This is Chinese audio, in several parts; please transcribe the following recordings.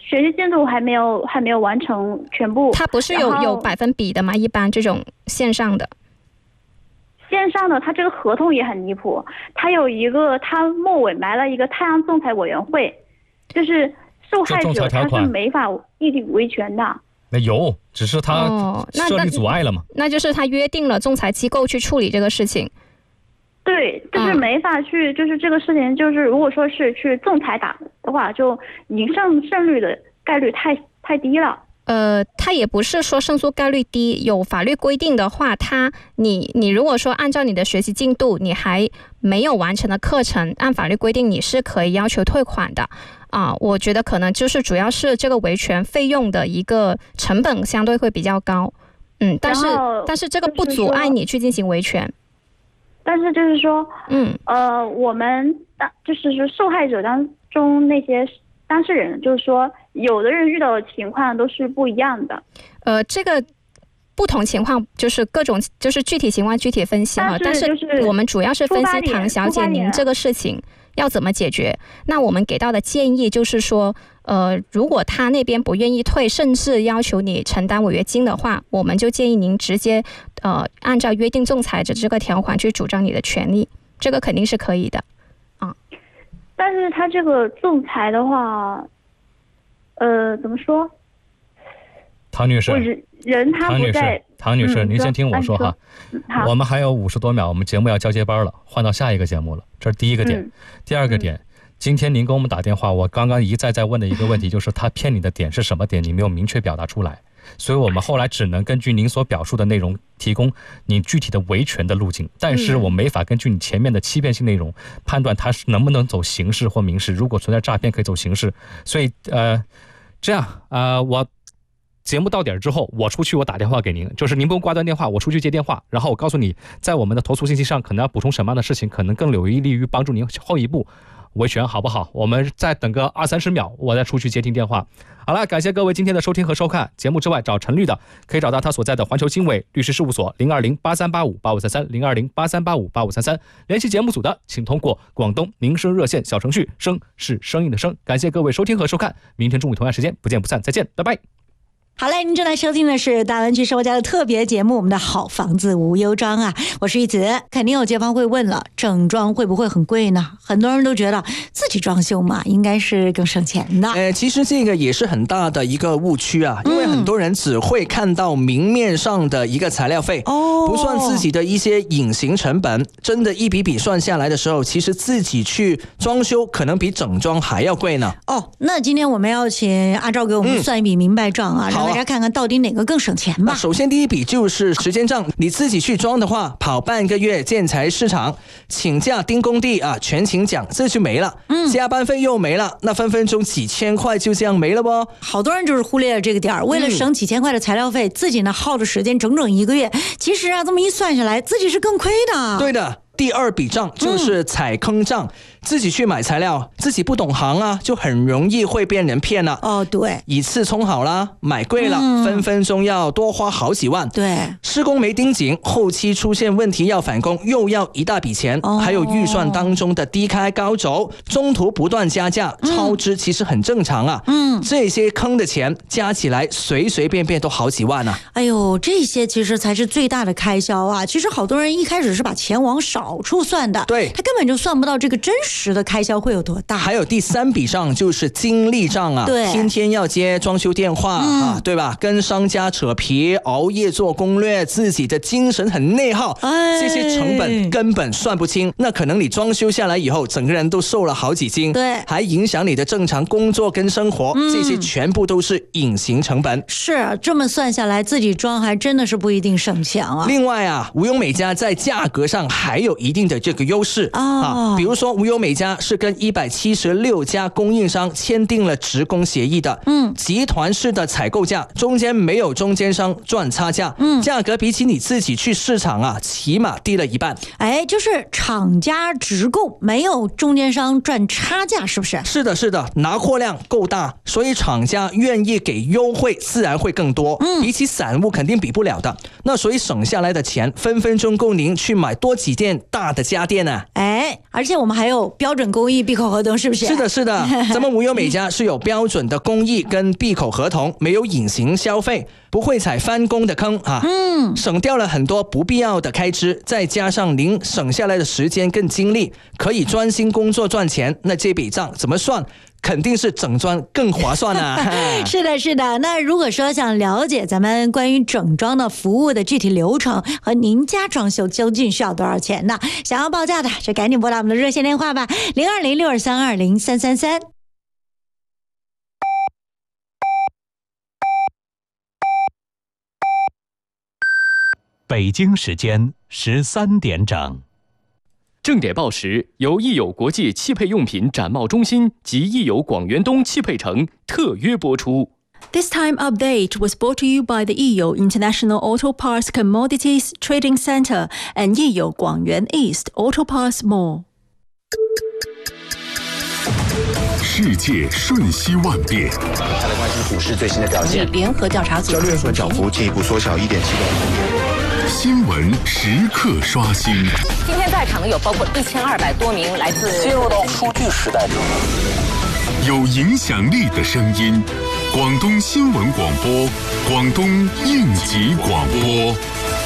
学习进度还没有完成全部。 它不是有百分比的吗？一般这种线上的， 它这个合同也很离谱，它有一个它末尾埋了一个太阳仲裁委员会，就是受害者他是没法异地维权的。 那有，只是他设立阻碍了嘛？ 那就是他约定了仲裁机构去处理这个事情。 对，就是没法去，就是这个事情，就是如果说是去仲裁打的话，就赢胜率的概率太低了。 它也不是说胜诉概率低，有法律规定的话，你如果说按照你的学习进度，你还没有完成的课程，按法律规定你是可以要求退款的啊。我觉得可能就是主要是这个维权费用的一个成本相对会比较高，但是这个不阻碍你去进行维权。 但是就是说，我们就是说受害者当中那些当事人，就是说有的人遇到的情况都是不一样的。 这个不同情况就是各种，就是具体情况具体分析哈。但是我们主要是分析唐小姐您这个事情要怎么解决。那我们给到的建议就是说，如果他那边不愿意退，甚至要求你承担违约金的话，我们就建议您直接按照约定仲裁的这个条款去主张你的权利，这个肯定是可以的啊。 但是他这个仲裁的话，怎么说？ 唐女士， 人他不在。 唐女士，您先听我说哈。我们还有50多秒，我们节目要交接班了，换到下一个节目了。这是第一个点。第二个点，今天您给我们打电话，我刚刚一再问的一个问题就是他骗你的点是什么点，你没有明确表达出来，所以我们后来只能根据您所表述的内容提供你具体的维权的路径，但是我没法根据你前面的欺骗性内容判断他是能不能走刑事或民事，如果存在诈骗可以走刑事。所以这样我节目到点之后，我出去我打电话给您，就是您不用挂断电话，我出去接电话，然后我告诉你在我们的投诉信息上可能要补充什么样的事情，可能更有利于帮助您后一步维权，好不好？我们再等个20-30秒，我再出去接听电话。好了，感谢各位今天的收听和收看。节目之外找陈律的可以找到他所在的环球经纬律师事务所020-8385-8533 联系节目组的请通过广东民生热线小程序，声是声音的声。感谢各位收听和收看，明天中午同样时间不见不散，再见，拜拜。 好嘞，您正在收听的是大湾区生活家的特别节目，我们的好房子无忧装啊，我是玉子。肯定有街坊会问了，整装会不会很贵呢？很多人都觉得自己装修嘛，应该是更省钱的。 其实这个也是很大的一个误区啊，因为很多人只会看到明面上的一个材料费，不算自己的一些隐形成本。真的一笔笔算下来的时候，其实自己去装修可能比整装还要贵呢。 那今天我们要请阿赵给我们算一笔明白账啊，让大家看看到底哪个更省钱吧。 首先第一笔就是时间账，你自己去装的话，跑半个月建材市场，请假盯工地啊，全勤奖这就没了，加班费又没了，那分分钟几千块就这样没了不？ 好多人就是忽略了这个点，为了省几千块的材料费，自己呢耗着时间整整1个月，其实啊这么一算下来，自己是更亏的。 对的。第二笔账就是踩坑账，自己去买材料，自己不懂行啊，就很容易会被人骗了。 对， 一次冲好了，买贵了，分分钟要多花好几万。 对， 施工没盯紧，后期出现问题要返工，又要一大笔钱。还有预算当中的低开高走，中途不断加价，超支其实很正常啊。这些坑的钱加起来随随便便都好几万啊。 哎呦，这些其实才是最大的开销啊。其实好多人一开始是把钱往少处算的， 对， 他根本就算不到这个真实的开销会有多大。 还有第3笔账就是精力账啊， 对， 天天要接装修电话啊，对吧？跟商家扯皮，熬夜做攻略，自己的精神很内耗，这些成本根本算不清。那可能你装修下来以后，整个人都瘦了好几斤， 对， 还影响你的正常工作跟生活，这些全部都是隐形成本。 是这么算下来，自己装还真的是不一定省钱啊。 另外啊，无忧美家在价格上还有一定的这个优势比如说无忧美家是跟176家供应商签订了职工协议的，集团式的采购价，中间没有中间商赚差价，价格比起你自己去市场啊，起码低了1半。 就是厂家直供，没有中间商赚差价，是不是？ 是的，是的，拿货量够大， 所以厂家愿意给优惠自然会更多，比起散物肯定比不了的。那所以省下来的钱分分钟够您去买多几件大的家电啊。 而且我们还有标准工艺闭口合同，是不是？ 是的是的咱们无忧美家是有标准的工艺跟闭口合同，没有隐形消费，不会踩翻工的坑啊。省掉了很多不必要的开支，再加上您省下来的时间跟精力，可以专心工作赚钱，那这笔账怎么算肯定是整装更划算啊。 是的是的。那如果说想了解咱们关于整装的服务的具体流程和您家装修究竟需要多少钱呢？想要报价的就赶紧拨打我们的热线电话吧，020623203333。 北京时间13点整。 正点报时由益友国际汽配用品展贸中心及益友广元东汽配城特约播出。 This time update was brought to you by the Yiyou International Auto Parts Commodities Trading Center and Yiyou Guangyuan East Auto Parts Mall。 世界瞬息万变， 再来关心股市最新的表现。 联合调查组交易所涨幅进一步缩小1.7%。 新闻时刻刷新。 今天在场有包括1200多名来自。 进入到数据时代中， 有影响力的声音，广东新闻广播，广东应急广播。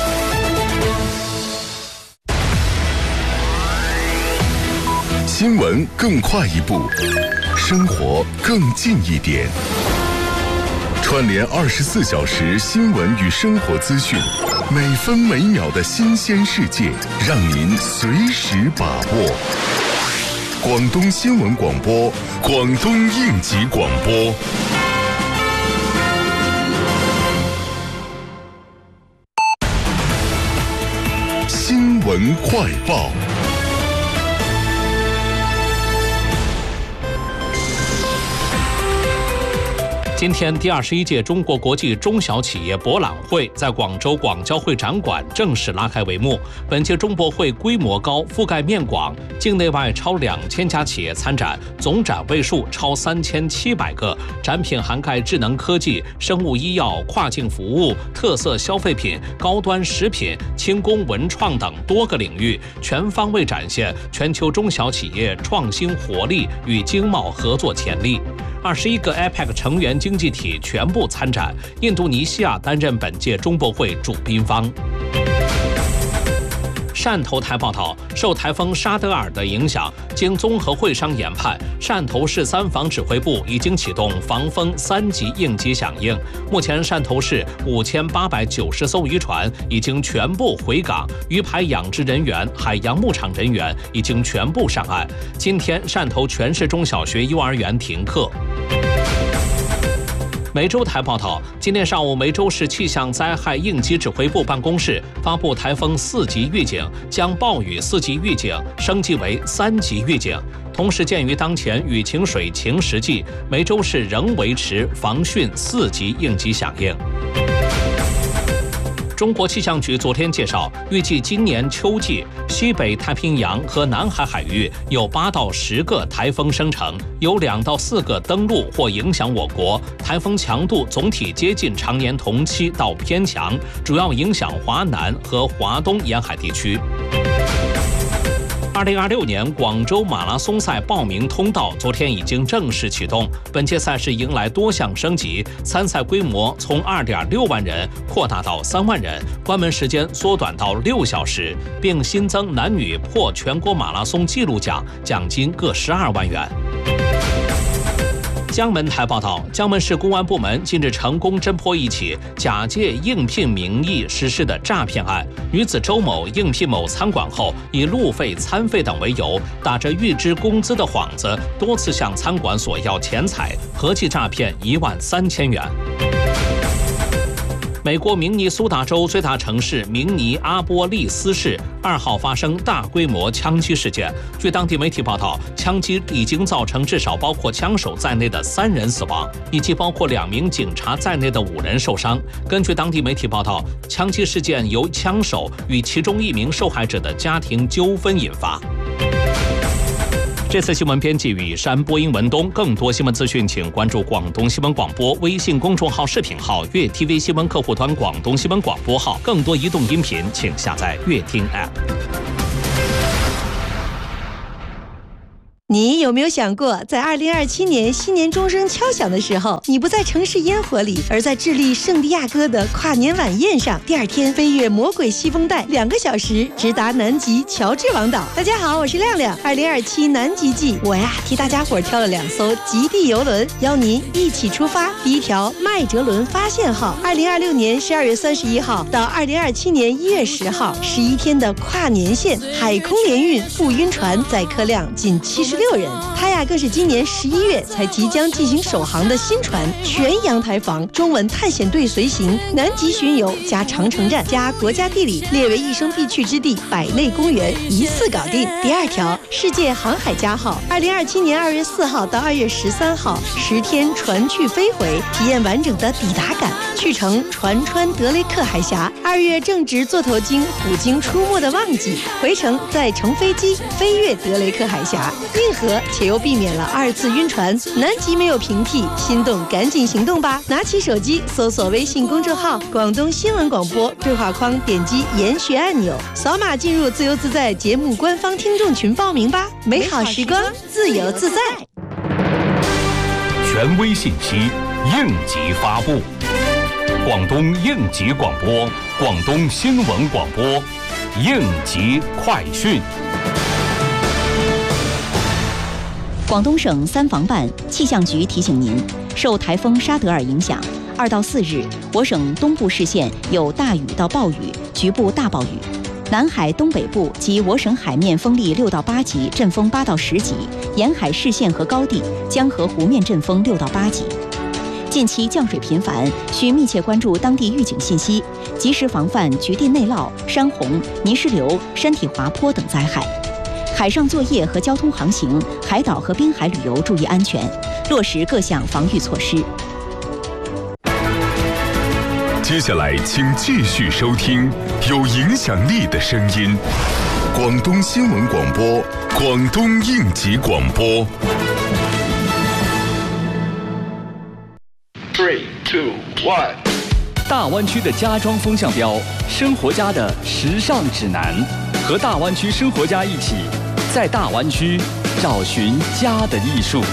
新闻更快一步，生活更近一点。串联24小时新闻与生活资讯，每分每秒的新鲜世界，让您随时把握。广东新闻广播，广东应急广播。新闻快报。 今天第21届中国国际中小企业博览会在广州广交会展馆正式拉开帷幕。本届中博会规模高，覆盖面广，境内外超2000家企业参展，总展位数超3700个，展品涵盖智能科技、生物医药、跨境服务、特色消费品、高端食品、轻工文创等多个领域，全方位展现全球中小企业创新活力与经贸合作潜力。21个 APEC 成员经济体全部参展，印度尼西亚担任本届中博会主宾方。汕头台报道，受台风沙德尔的影响，经综合会商研判，汕头市3防指挥部已经启动防风3级应急响应。目前，汕头市5890艘渔船已经全部回港，鱼排养殖人员、海洋牧场人员已经全部上岸。今天，汕头全市中小学、幼儿园停课。梅州台报道，今天上午，梅州市气象灾害应急指挥部办公室发布台风4级预警，将暴雨4级预警升级为3级预警。同时，鉴于当前雨晴水晴时季，梅州市仍维持防汛4级应急响应。中国气象局昨天介绍，预计今年秋季西北太平洋和南海海域有8到10个台风生成，有2到4个登陆或影响我国，台风强度总体接近常年同期到偏强，主要影响华南和华东沿海地区。2026年广州马拉松赛报名通道昨天已经正式启动，本届赛事迎来多项升级，参赛规模从2.6万人扩大到3万人，关门时间缩短到6小时，并新增男女破全国马拉松纪录奖，奖金各12万元。江门台报道，江门市公安部门近日成功侦破一起假借应聘名义实施的诈骗案。女子周某应聘某餐馆后，以路费、餐费等为由，打着预支工资的幌子，多次向餐馆索要钱财，合计诈骗13000元。美国明尼苏达州最大城市明尼阿波利斯市2号发生大规模枪击事件。据当地媒体报道，枪击已经造成至少包括枪手在内的3人死亡，以及包括2名警察在内的5人受伤。根据当地媒体报道，枪击事件由枪手与其中1名受害者的家庭纠纷引发。 这次新闻编辑雨山，播音文东。更多新闻资讯，请关注广东新闻广播微信公众号、视频号、粤 TV 新闻客户端、广东新闻广播号。更多移动音频，请下载粤听 App。 你有没有想过，在2027年新年钟声敲响的时候，你不在城市烟火里，而在智利圣地亚哥的跨年晚宴上，第二天飞越魔鬼西风带2个小时，直达南极乔治王岛。大家好，我是亮亮。2027南极季，我替大家伙挑了2艘极地游轮，邀您一起出发。第一条麦哲伦发现号，2026年12月31号到2027年1月10号，11天的跨年线，海空联运不晕船，载客量仅76人。它更是今年11月才即将进行首航的新船，全阳台房，中文探险队随行，南极巡游加长城站加国家地理列为一生必去之地百类公园，一次搞定。第二条世界航海家号，2027年2月4号到2月13号，10天船去飞回，体验完整的抵达感。去程船穿德雷克海峡，2月正值座头鲸、虎鲸出没的旺季，回程再乘飞机飞越德雷克海峡，运河且又避免了2次晕船。南极没有平替，心动赶紧行动吧！拿起手机搜索微信公众号广东新闻广播，对话框点击研学按钮，扫码进入自由自在节目官方听众群报名吧。美好时光，自由自在。 权威信息，应急发布。广东应急广播，广东新闻广播，应急快讯。 广东省3防办气象局提醒您，受台风沙德尔影响，2到4日，我省东部市县有大雨到暴雨，局部大暴雨。南海东北部及我省海面风力6到8级，阵风8到10级；沿海市县和高地、江河湖面阵风6到8级。近期降水频繁，需密切关注当地预警信息，及时防范局地内涝、山洪、泥石流、山体滑坡等灾害。海上作业和交通航行、海岛和滨海旅游注意安全，落实各项防御措施。 接下来，请继续收听有影响力的声音——广东新闻广播、广东应急广播。 3、2、1。大湾区的家装风向标，生活家的时尚指南，和大湾区生活家一起，在大湾区找寻家的艺术。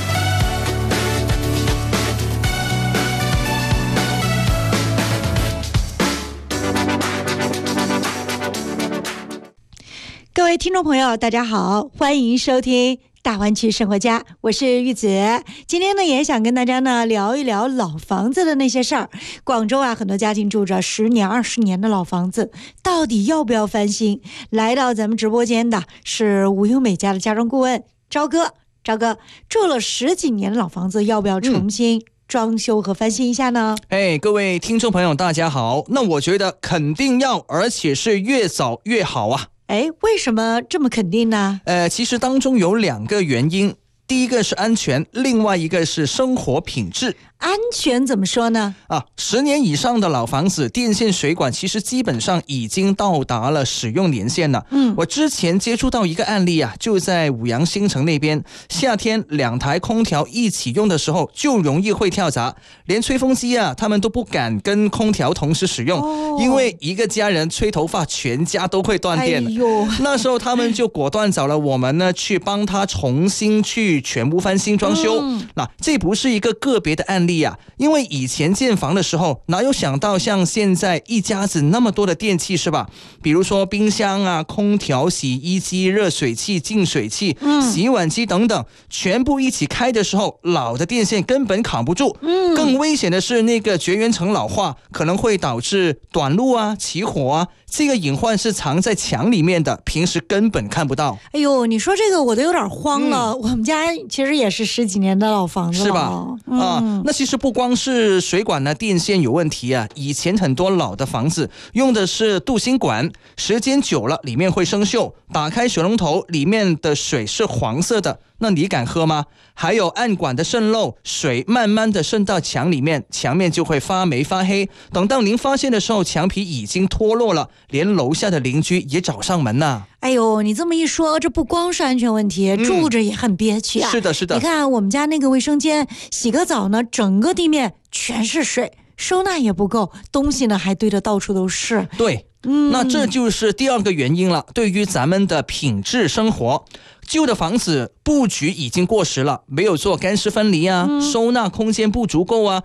各位听众朋友，大家好，欢迎收听大湾区生活家，我是玉子。今天呢，也想跟大家呢聊一聊老房子的那些事儿。广州很多家庭住着10年、20年的老房子，到底要不要翻新？来到咱们直播间的是无忧美家的家装顾问赵哥。赵哥，住了10几年的老房子，要不要重新装修和翻新一下呢？ 各位听众朋友，大家好。那我觉得肯定要，而且是越早越好啊。 为什么这么肯定呢？ 其实当中有2个原因，第一个是安全，另外一个是生活品质。 安全怎么说呢 ？10年以上的老房子，电线水管其实基本上已经到达了使用年限了。我之前接触到一个案例就在五羊新城那边，夏天2台空调一起用的时候就容易会跳闸，连吹风机他们都不敢跟空调同时使用，因为一个家人吹头发，全家都会断电。那时候他们就果断找了我们呢，去帮他重新去全部翻新装修。这不是一个个别的案例因为以前建房的时候哪有想到像现在一家子那么多的电器，是吧？比如说冰箱空调、洗衣机、热水器、净水器、洗碗机等等，全部一起开的时候，老的电线根本扛不住。更危险的是那个绝缘层老化，可能会导致短路起火这个隐患是藏在墙里面的，平时根本看不到。 你说这个我都有点慌了。我们家其实也是10几年的老房子了， 是吧？那其实不光是水管电线有问题以前很多老的房子用的是镀锌管，时间久了里面会生锈，打开水龙头里面的水是黄色的， 那你敢喝吗？还有暗管的渗漏，水慢慢的渗到墙里面，墙面就会发霉发黑，等到您发现的时候，墙皮已经脱落了，连楼下的邻居也找上门呐。 哎呦，你这么一说，这不光是安全问题，住着也很憋屈啊。 是的，是的。 你看我们家那个卫生间，洗个澡呢，整个地面全是水，收纳也不够，东西呢还堆得到处都是。 对。那这就是第二个原因了。对于咱们的品质生活，旧的房子布局已经过时了，没有做干湿分离啊，收纳空间不足够啊，